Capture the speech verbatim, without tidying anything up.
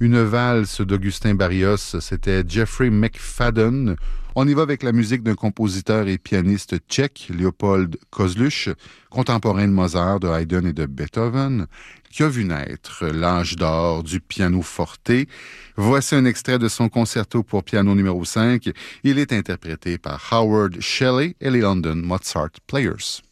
une valse d'Augustin Barrios, c'était Jeffrey McFadden. On y va avec la musique d'un compositeur et pianiste tchèque, Léopold Kozluch, contemporain de Mozart, de Haydn et de Beethoven, qui a vu naître l'âge d'or du piano forte. Voici un extrait de son concerto pour piano numéro cinq. Il est interprété par Howard Shelley et les London Mozart Players.